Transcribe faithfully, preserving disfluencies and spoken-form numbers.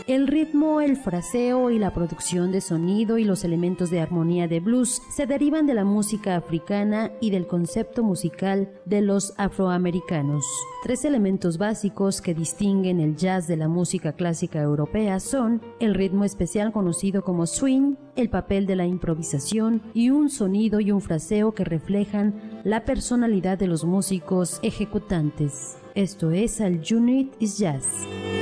El ritmo, el fraseo y la producción de sonido y los elementos de armonía de blues se derivan de la música africana y del concepto musical de los afroamericanos. Tres elementos básicos que distinguen el jazz de la música clásica europea son el ritmo especial conocido como swing, el papel de la improvisación y un sonido y un fraseo que reflejan la personalidad de los músicos ejecutantes. Esto es All You Need Is Jazz.